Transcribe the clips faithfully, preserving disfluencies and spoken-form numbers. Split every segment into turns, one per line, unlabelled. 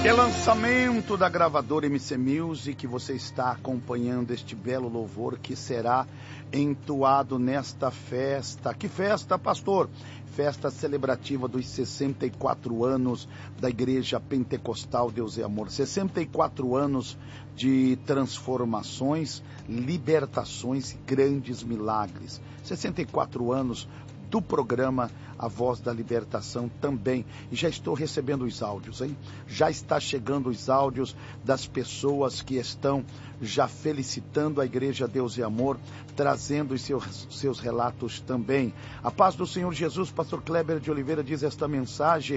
Lançamento da gravadora M C Music, você está acompanhando este belo louvor que será entoado nesta festa. Que festa, pastor? Festa celebrativa dos sessenta e quatro anos da Igreja Pentecostal Deus é Amor. sessenta e quatro anos de transformações, libertações e grandes milagres. sessenta e quatro anos do programa A Voz da Libertação também. E já estou recebendo os áudios, hein? Já está chegando os áudios das pessoas que estão já felicitando a Igreja Deus e Amor, trazendo os seus, seus relatos também. A paz do Senhor Jesus, pastor Kleber de Oliveira diz esta mensagem: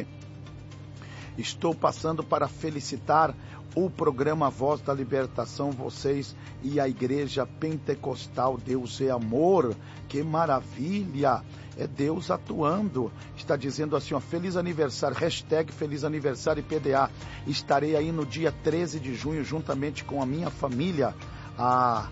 estou passando para felicitar o programa Voz da Libertação, vocês e a Igreja Pentecostal Deus é Amor. Que maravilha! É Deus atuando. Está dizendo assim, ó, feliz aniversário, hashtag feliz aniversário P D A. Estarei aí no dia treze de junho, juntamente com a minha família, a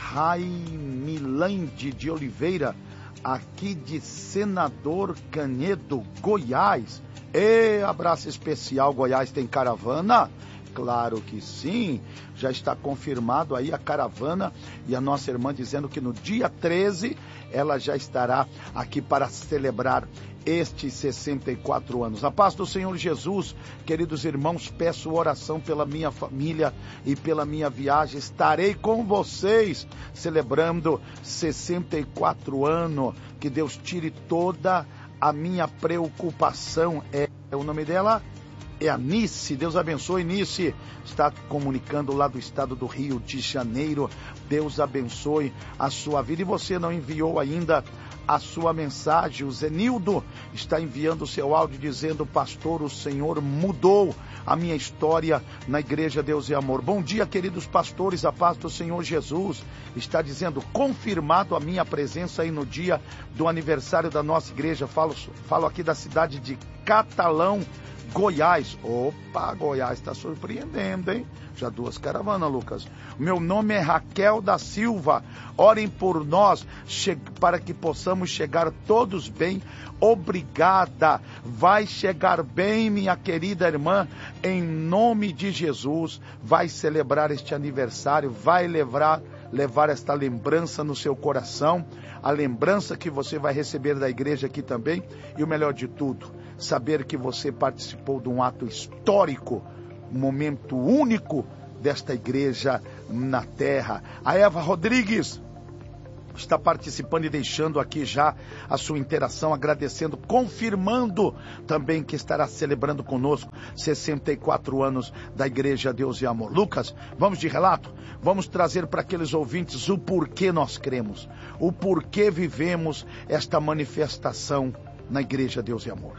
Raimilande de Oliveira, aqui de Senador Canedo, Goiás. E abraço especial, Goiás tem caravana? Claro que sim, já está confirmado aí a caravana, e a nossa irmã dizendo que no dia treze ela já estará aqui para celebrar estes sessenta e quatro anos. A paz do Senhor Jesus, queridos irmãos, peço oração pela minha família e pela minha viagem. Estarei com vocês celebrando sessenta e quatro anos. Que Deus tire toda a minha preocupação. É, é o nome dela? É a Nice. Deus abençoe, Nice. Está comunicando lá do estado do Rio de Janeiro. Deus abençoe a sua vida. E você não enviou ainda a sua mensagem? O Zenildo está enviando o seu áudio dizendo: pastor, o Senhor mudou a minha história na Igreja Deus e Amor. Bom dia, queridos pastores, a paz do Senhor Jesus. Está dizendo: confirmado a minha presença aí no dia do aniversário da nossa igreja. Falo, falo aqui da cidade de Catalão, Goiás. Opa, Goiás está surpreendendo, hein? Já duas caravanas, Lucas. Meu nome é Raquel da Silva. Orem por nós para que possamos chegar todos bem. Obrigada. Vai chegar bem, minha querida irmã, em nome de Jesus. Vai celebrar este aniversário, vai levar, levar esta lembrança no seu coração, a lembrança que você vai receber da igreja aqui também, e o melhor de tudo, saber que você participou de um ato histórico, um momento único desta igreja na terra. A Eva Rodrigues está participando e deixando aqui já a sua interação, agradecendo, confirmando também que estará celebrando conosco sessenta e quatro anos da Igreja Deus e Amor. Lucas, vamos de relato? Vamos trazer para aqueles ouvintes o porquê nós cremos, o porquê vivemos esta manifestação na Igreja Deus e Amor.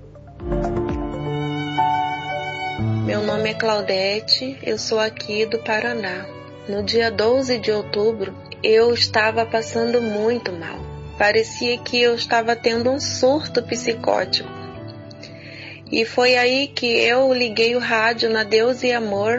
Meu nome é Claudete, eu sou aqui do Paraná. No dia doze de outubro, eu estava passando muito mal. Parecia que eu estava tendo um surto psicótico. E foi aí que eu liguei o rádio na Deus e Amor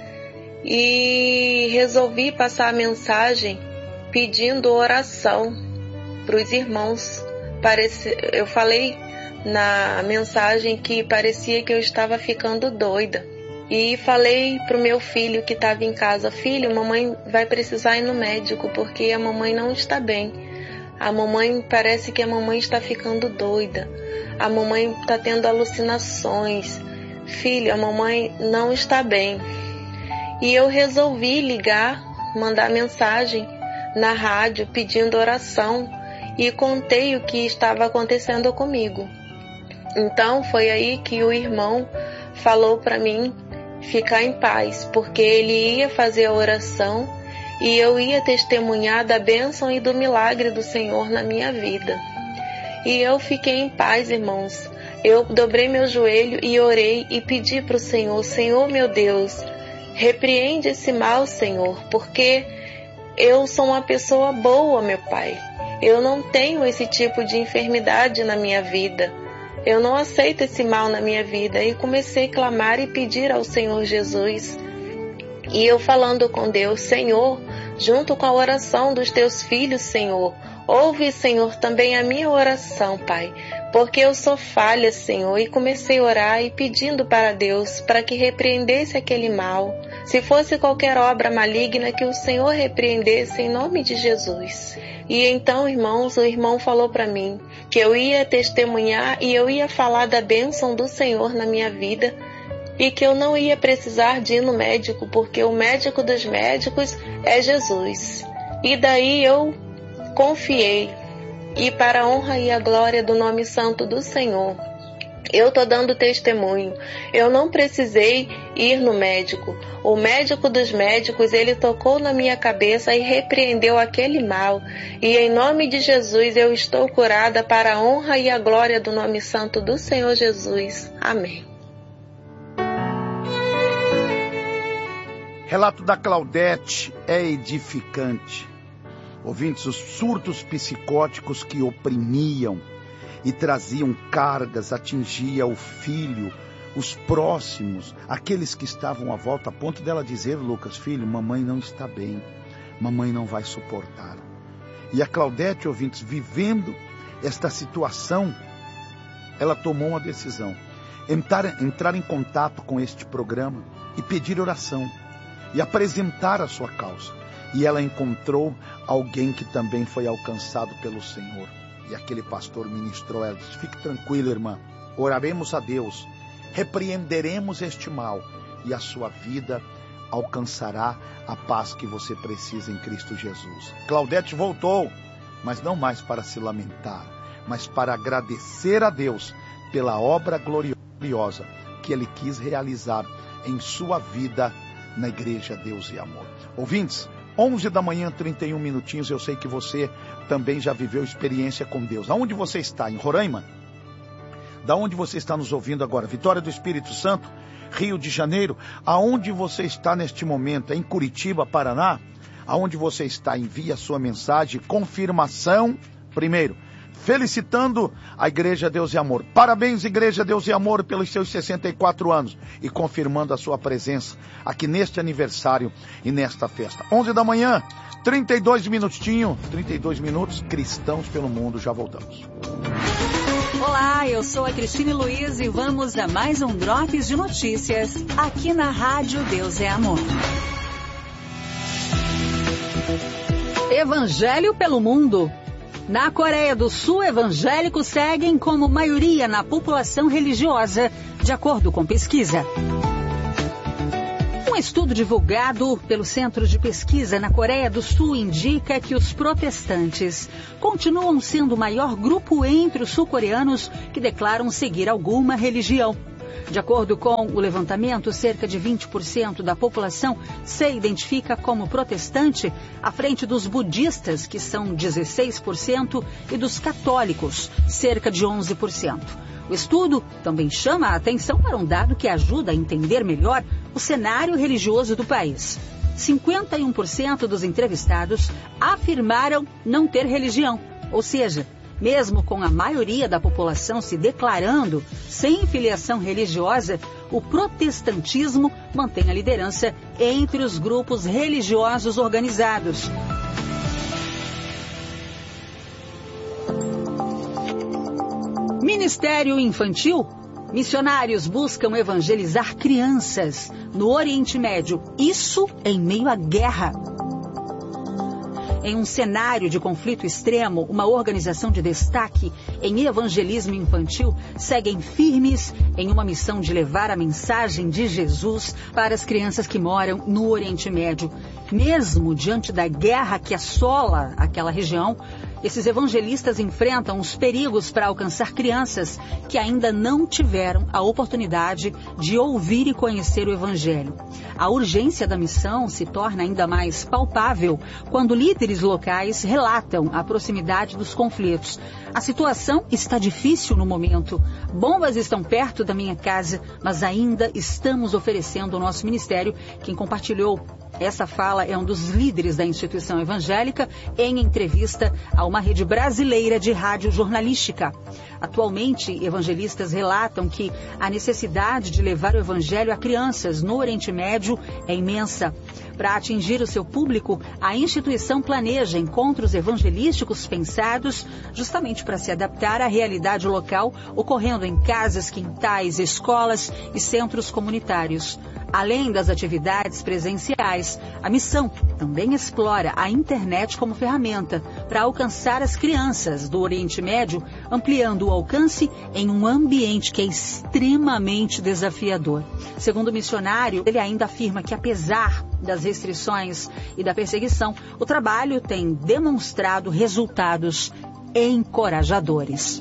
e resolvi passar a mensagem pedindo oração para os irmãos. Parece... Eu falei na mensagem que parecia que eu estava ficando doida. E falei pro meu filho que estava em casa: filho, mamãe vai precisar ir no médico porque a mamãe não está bem. A mamãe, parece que a mamãe está ficando doida. A mamãe está tendo alucinações. Filho, a mamãe não está bem. E eu resolvi ligar, mandar mensagem na rádio pedindo oração e contei o que estava acontecendo comigo. Então foi aí que o irmão falou para mim ficar em paz, porque ele ia fazer a oração e eu ia testemunhar da bênção e do milagre do Senhor na minha vida. E eu fiquei em paz, irmãos. Eu dobrei meu joelho e orei e pedi para o Senhor: Senhor meu Deus, repreende esse mal, Senhor, porque eu sou uma pessoa boa, meu Pai. Eu não tenho esse tipo de enfermidade na minha vida. Eu não aceito esse mal na minha vida. E comecei a clamar e pedir ao Senhor Jesus. E eu falando com Deus: Senhor, junto com a oração dos teus filhos, Senhor, ouve, Senhor, também a minha oração, Pai. porque eu sou falha, Senhor, e comecei a orar e pedindo para Deus para que repreendesse aquele mal. Se fosse qualquer obra maligna, que o Senhor repreendesse em nome de Jesus. E então, irmãos, o irmão falou para mim que eu ia testemunhar e eu ia falar da bênção do Senhor na minha vida e que eu não ia precisar de ir no médico, porque o médico dos médicos é Jesus. E daí eu confiei. E para a honra e a glória do nome santo do Senhor, eu estou dando testemunho. Eu não precisei ir no médico. O médico dos médicos, ele tocou na minha cabeça e repreendeu aquele mal. E em nome de Jesus eu estou curada para a honra e a glória do nome santo do Senhor Jesus. Amém.
Relato da Claudete é edificante. Ouvintes, os surtos psicóticos que oprimiam e traziam cargas, atingia o filho, os próximos, aqueles que estavam à volta, a ponto dela dizer, Lucas, filho, mamãe não está bem, mamãe não vai suportar. E a Claudete, ouvintes, vivendo esta situação, ela tomou uma decisão, entrar, entrar em contato com este programa e pedir oração e apresentar a sua causa. E ela encontrou alguém que também foi alcançado pelo Senhor. E aquele pastor ministrou ela, disse, fique tranquila, irmã, oraremos a Deus, repreenderemos este mal e a sua vida alcançará a paz que você precisa em Cristo Jesus. Claudete voltou, mas não mais para se lamentar, mas para agradecer a Deus pela obra gloriosa que Ele quis realizar em sua vida na Igreja Deus e Amor. Ouvintes, onze da manhã, trinta e um minutinhos, eu sei que você também já viveu experiência com Deus. Aonde você está? Em Roraima? Da onde você está nos ouvindo agora? Vitória do Espírito Santo? Rio de Janeiro? Aonde você está neste momento? Em Curitiba, Paraná? Aonde você está? Envie a sua mensagem, confirmação, primeiro, felicitando a Igreja Deus e Amor. Parabéns, Igreja Deus e Amor, pelos seus sessenta e quatro anos e confirmando a sua presença aqui neste aniversário e nesta festa. onze da manhã, trinta e dois minutinhos, trinta e dois minutos, cristãos pelo mundo, já voltamos.
Olá, eu sou a Cristine Luiz e vamos a mais um Drops de Notícias aqui na Rádio Deus é Amor. Evangelho pelo mundo. Na Coreia do Sul, evangélicos seguem como maioria na população religiosa, de acordo com pesquisa. Um estudo divulgado pelo Centro de Pesquisa na Coreia do Sul indica que os protestantes continuam sendo o maior grupo entre os sul-coreanos que declaram seguir alguma religião. De acordo com o levantamento, cerca de vinte por cento da população se identifica como protestante, à frente dos budistas, que são dezesseis por cento, e dos católicos, cerca de onze por cento. O estudo também chama a atenção para um dado que ajuda a entender melhor o cenário religioso do país. cinquenta e um por cento dos entrevistados afirmaram não ter religião, ou seja, mesmo com a maioria da população se declarando sem filiação religiosa, o protestantismo mantém a liderança entre os grupos religiosos organizados. Ministério Infantil. Missionários buscam evangelizar crianças no Oriente Médio, isso em meio à guerra. Em um cenário de conflito extremo, uma organização de destaque em evangelismo infantil seguem firmes em uma missão de levar a mensagem de Jesus para as crianças que moram no Oriente Médio. Mesmo diante da guerra que assola aquela região, esses evangelistas enfrentam os perigos para alcançar crianças que ainda não tiveram a oportunidade de ouvir e conhecer o Evangelho. A urgência da missão se torna ainda mais palpável quando líderes locais relatam a proximidade dos conflitos. A situação está difícil no momento. Bombas estão perto da minha casa, mas ainda estamos oferecendo o nosso ministério. Quem compartilhou Essa fala é um dos líderes da instituição evangélica em entrevista a uma rede brasileira de rádio jornalística. Atualmente, evangelistas relatam que a necessidade de levar o evangelho a crianças no Oriente Médio é imensa. Para atingir o seu público, a instituição planeja encontros evangelísticos pensados justamente para se adaptar à realidade local, ocorrendo em casas, quintais, escolas e centros comunitários. Além das atividades presenciais, a missão também explora a internet como ferramenta para alcançar as crianças do Oriente Médio, ampliando o alcance em um ambiente que é extremamente desafiador. Segundo o missionário, ele ainda afirma que, apesar das restrições e da perseguição, o trabalho tem demonstrado resultados encorajadores.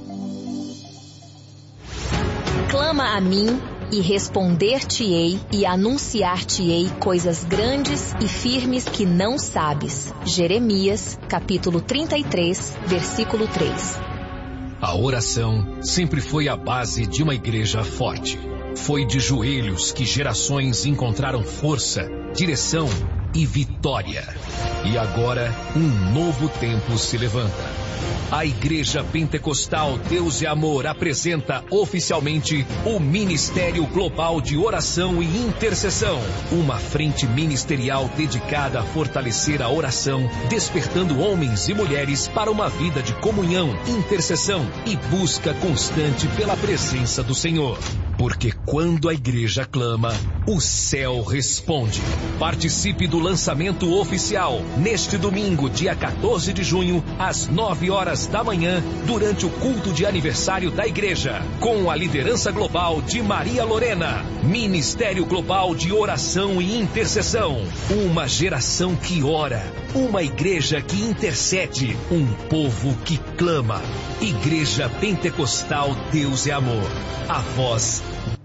Clama a mim e responder-te-ei e anunciar-te-ei coisas grandes e firmes que não sabes. Jeremias, capítulo trinta e três, versículo três.
A oração sempre foi a base de uma igreja forte. Foi de joelhos que gerações encontraram força, direção e vitória. E agora, um novo tempo se levanta. A Igreja Pentecostal Deus e Amor apresenta oficialmente o Ministério Global de Oração e Intercessão, uma frente ministerial dedicada a fortalecer a oração, despertando homens e mulheres para uma vida de comunhão, intercessão e busca constante pela presença do Senhor. Porque quando a igreja clama, o céu responde. Participe do lançamento oficial neste domingo, dia quatorze de junho, às nove horas da manhã, durante o culto de aniversário da igreja, com a liderança global de Maria Lorena. Ministério Global de Oração e Intercessão. Uma geração que ora, uma igreja que intercede, um povo que clama. Igreja Pentecostal Deus é Amor. A voz.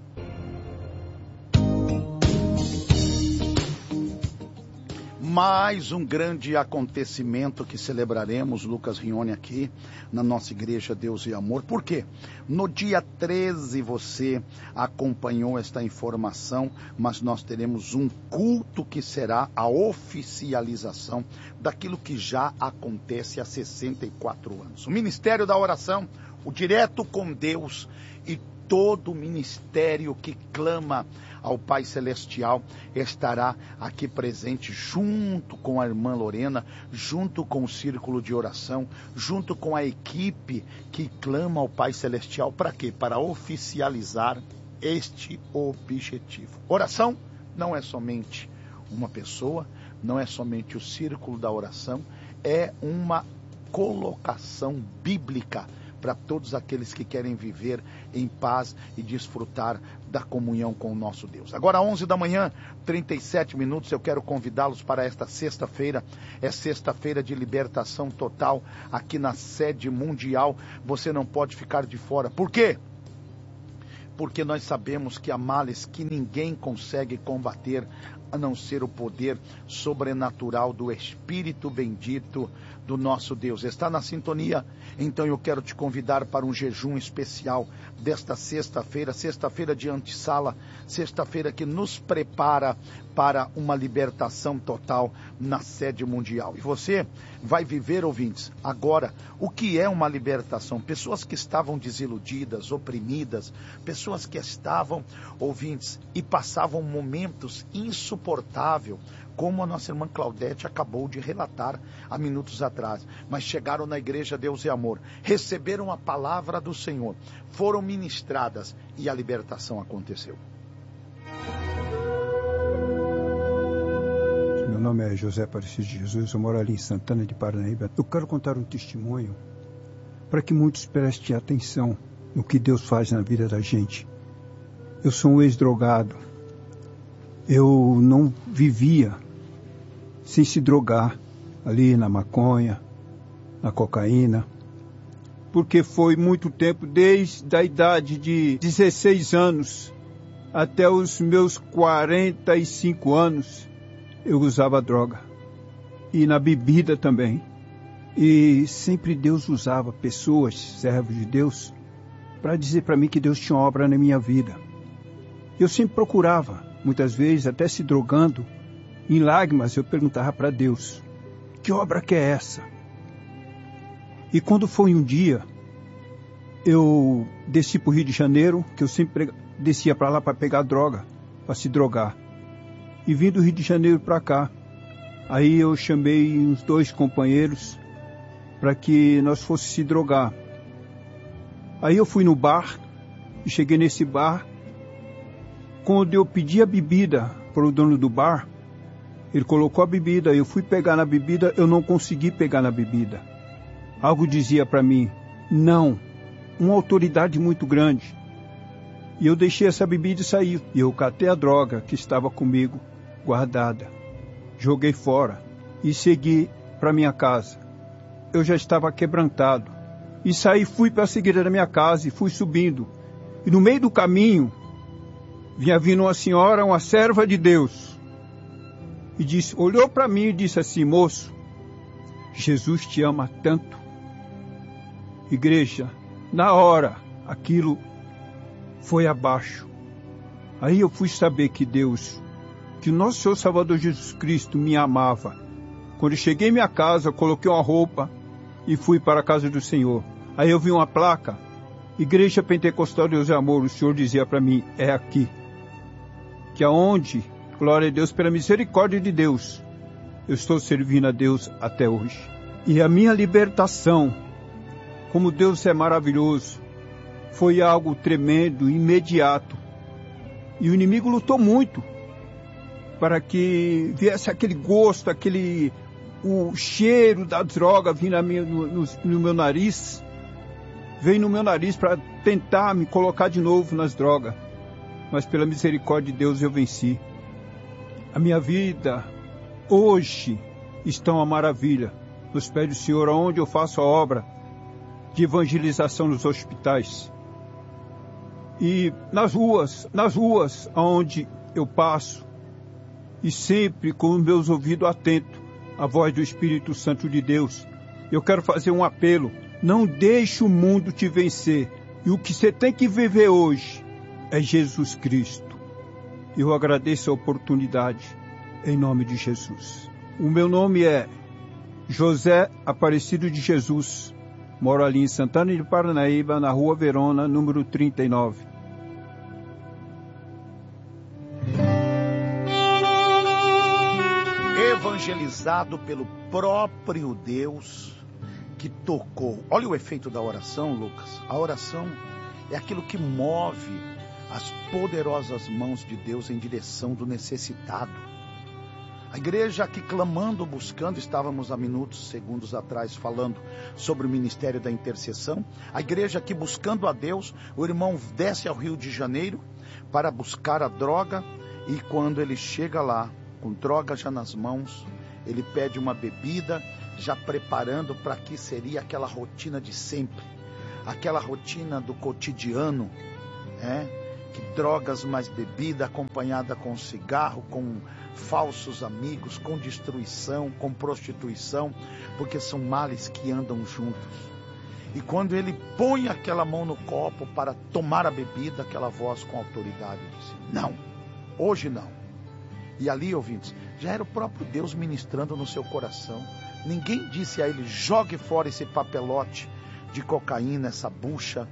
Mais um grande acontecimento que celebraremos, Lucas Rione, aqui na nossa igreja Deus e Amor. Por quê? No dia treze você acompanhou esta informação, mas nós teremos um culto que será a oficialização daquilo que já acontece há sessenta e quatro anos. O Ministério da Oração, o Direto com Deus e todo o ministério que clama ao Pai Celestial estará aqui presente junto com a irmã Lorena, junto com o círculo de oração, junto com a equipe que clama ao Pai Celestial. Para quê? Para oficializar este objetivo. Oração não é somente uma pessoa, não é somente o círculo da oração, é uma colocação bíblica para todos aqueles que querem viver em paz e desfrutar da comunhão com o nosso Deus. Agora, onze da manhã, trinta e sete minutos, eu quero convidá-los para esta sexta-feira. É sexta-feira de libertação total aqui na sede mundial. Você não pode ficar de fora. Por quê? Porque nós sabemos que há males que ninguém consegue combater, a não ser o poder sobrenatural do Espírito bendito do nosso Deus. Está na sintonia? Então eu quero te convidar para um jejum especial desta sexta-feira, sexta-feira de antessala, sexta-feira que nos prepara para uma libertação total na sede mundial. E você vai viver, ouvintes, agora o que é uma libertação. Pessoas que estavam desiludidas, oprimidas, pessoas que estavam, ouvintes, e passavam momentos insuportáveis, como a nossa irmã Claudete acabou de relatar há minutos atrás. Mas chegaram na igreja Deus e Amor, receberam a palavra do Senhor, foram ministradas e a libertação aconteceu.
Meu nome é José Aparecido de Jesus, eu moro ali em Santana de Parnaíba. Eu quero contar um testemunho para que muitos prestem atenção no que Deus faz na vida da gente. Eu sou um ex-drogado. Eu não vivia sem se drogar ali na maconha, na cocaína, porque foi muito tempo, desde a idade de dezesseis anos até os meus quarenta e cinco anos, eu usava droga. E na bebida também. E sempre Deus usava pessoas, servos de Deus, para dizer para mim que Deus tinha obra na minha vida. Eu sempre procurava, muitas vezes até se drogando, Em lágrimas eu perguntava para Deus, que obra que é essa? E quando foi um dia, eu desci para o Rio de Janeiro, que eu sempre descia para lá para pegar droga, para se drogar. E vim do Rio de Janeiro para cá. Aí eu chamei uns dois companheiros para que nós fôssemos se drogar. Aí eu fui no bar, e cheguei nesse bar. Quando eu pedi a bebida para o dono do bar, ele colocou a bebida, eu fui pegar na bebida, eu não consegui pegar na bebida. Algo dizia para mim, não, uma autoridade muito grande. E eu deixei essa bebida e saí. E eu catei a droga que estava comigo, guardada. Joguei fora e segui para minha casa. Eu já estava quebrantado. E saí, fui para a seguida da minha casa e fui subindo. E no meio do caminho, vinha vindo uma senhora, uma serva de Deus. E disse, olhou para mim e disse assim, moço, Jesus te ama tanto. Igreja, na hora, aquilo foi abaixo. Aí eu fui saber que Deus, que o nosso Senhor Salvador Jesus Cristo me amava. Quando eu cheguei em minha casa, coloquei uma roupa e fui para a casa do Senhor. Aí eu vi uma placa, Igreja Pentecostal Deus e Amor. O Senhor dizia para mim, é aqui. Que aonde, glória a Deus, pela misericórdia de Deus, eu estou servindo a Deus até hoje. E a minha libertação, como Deus é maravilhoso, foi algo tremendo, imediato. E o inimigo lutou muito para que viesse aquele gosto, aquele o cheiro da droga vir na minha, no, no, no meu nariz. Veio no meu nariz para tentar me colocar de novo nas drogas. Mas pela misericórdia de Deus eu venci. A minha vida hoje está uma maravilha. Nos pés do Senhor, onde eu faço a obra de evangelização nos hospitais. E nas ruas, nas ruas onde eu passo, e sempre com os meus ouvidos atentos à voz do Espírito Santo de Deus, eu quero fazer um apelo. Não deixe o mundo te vencer. E o que você tem que viver hoje é Jesus Cristo. Eu agradeço a oportunidade em nome de Jesus. O meu nome é José Aparecido de Jesus. Moro ali em Santana de Parnaíba, na Rua Verona, número trinta e nove.
Evangelizado pelo próprio Deus que tocou. Olha o efeito da oração, Lucas. A oração é aquilo que move as poderosas mãos de Deus em direção do necessitado. A igreja aqui clamando, buscando, estávamos há minutos, segundos atrás falando sobre o ministério da intercessão. A igreja aqui buscando a Deus, o irmão desce ao Rio de Janeiro para buscar a droga e quando ele chega lá, com droga já nas mãos, ele pede uma bebida, já preparando para que seria aquela rotina de sempre, aquela rotina do cotidiano, é? Que drogas mais bebida acompanhada com cigarro, com falsos amigos, com destruição, com prostituição, porque são males que andam juntos. E quando ele põe aquela mão no copo para tomar a bebida, aquela voz com autoridade disse, não, hoje não. E ali, ouvintes, já era o próprio Deus ministrando no seu coração. Ninguém disse a ele, jogue fora esse papelote de cocaína, essa bucha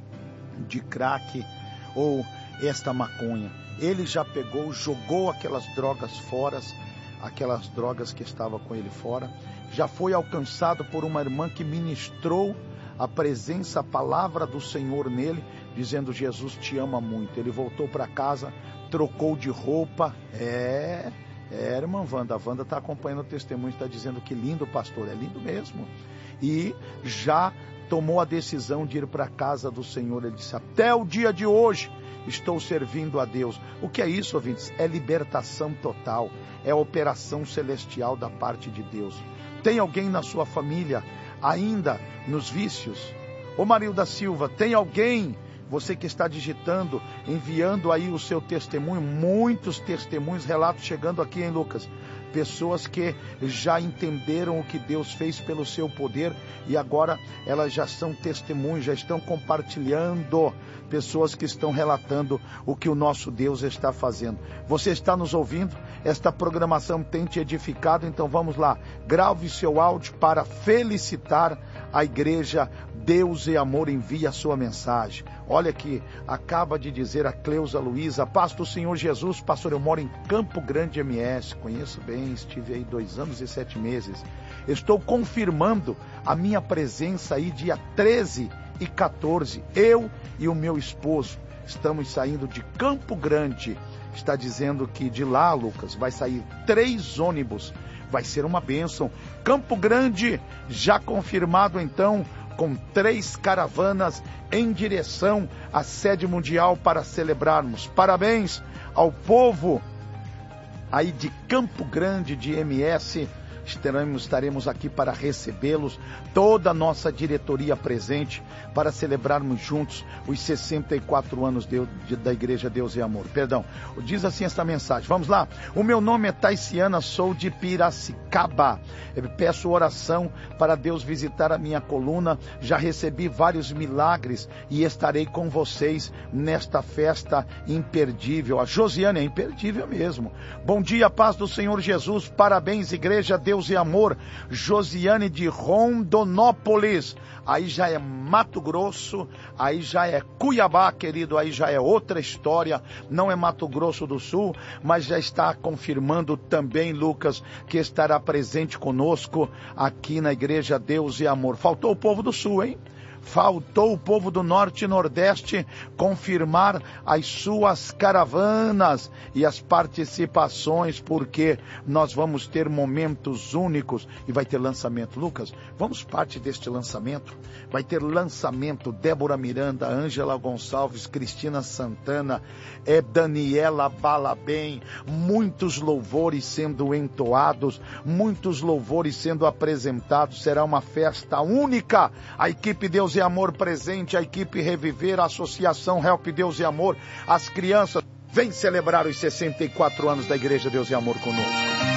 de crack ou esta maconha. Ele já pegou, jogou aquelas drogas fora, aquelas drogas que estavam com ele fora. Já foi alcançado por uma irmã que ministrou a presença, a palavra do Senhor nele, dizendo, Jesus te ama muito. Ele voltou para casa, trocou de roupa. É... É, irmã Wanda, a Wanda está acompanhando o testemunho, está dizendo que lindo, pastor, é lindo mesmo. E já tomou a decisão de ir para a casa do Senhor. Ele disse, até o dia de hoje estou servindo a Deus. O que é isso, ouvintes? É libertação total, é operação celestial da parte de Deus. Tem alguém na sua família ainda nos vícios? Ô Marilda Silva, tem alguém... Você que está digitando, enviando aí o seu testemunho, muitos testemunhos, relatos chegando aqui, hein, Lucas? Pessoas que já entenderam o que Deus fez pelo seu poder e agora elas já são testemunhos, já estão compartilhando. Pessoas que estão relatando o que o nosso Deus está fazendo. Você está nos ouvindo? esta programação tem te edificado, então vamos lá, grave seu áudio para felicitar a igreja Deus e Amor. Envia a sua mensagem. Olha aqui, acaba de dizer a Cleusa Luiza: paz do Senhor Jesus, pastor, eu moro em Campo Grande M S, conheço bem, estive aí dois anos e sete meses, estou confirmando a minha presença aí dia treze e quatorze, eu e o meu esposo, estamos saindo de Campo Grande, está dizendo que de lá, Lucas, vai sair três ônibus, vai ser uma bênção. Campo Grande, já confirmado então, com três caravanas em direção à sede mundial para celebrarmos. Parabéns ao povo aí de Campo Grande, de M S, estaremos, estaremos aqui para recebê-los, toda a nossa diretoria presente, para celebrarmos juntos os sessenta e quatro anos de, de, da Igreja Deus e Amor. Perdão, diz assim esta mensagem, vamos lá. O meu nome é Taiciana, sou de Piracicaba. Eu peço oração para Deus visitar a minha coluna, já recebi vários milagres e estarei com vocês nesta festa imperdível. A Josiane é imperdível mesmo. Bom dia, paz do Senhor Jesus, parabéns, Igreja Deus e Amor. Josiane de Rondonópolis, aí já é Mato Grosso, aí já é Cuiabá, querido, aí já é outra história, não é Mato Grosso do Sul, mas já está confirmando também, Lucas, que estará presente conosco aqui na Igreja Deus e Amor. Faltou o povo do Sul, hein? Faltou o povo do Norte e Nordeste confirmar as suas caravanas e as participações, porque nós vamos ter momentos únicos e vai ter lançamento. Lucas, vamos parte deste lançamento? Vai ter lançamento, Débora Miranda, Ângela Gonçalves, Cristina Santana, é Daniela Balabem, muitos louvores sendo entoados, muitos louvores sendo apresentados, será uma festa única. A equipe Deus e Amor presente, a equipe Reviver, a Associação Help Deus e Amor, as crianças, vem celebrar os sessenta e quatro anos da Igreja Deus e Amor conosco.